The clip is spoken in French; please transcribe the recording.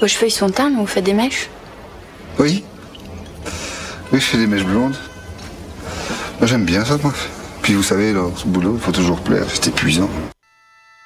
Vos cheveux, ils sont teints, mais vous faites des mèches? Oui. Oui, je fais des mèches blondes. Moi, j'aime bien ça, moi. Puis vous savez, dans ce boulot, il faut toujours plaire, c'est épuisant.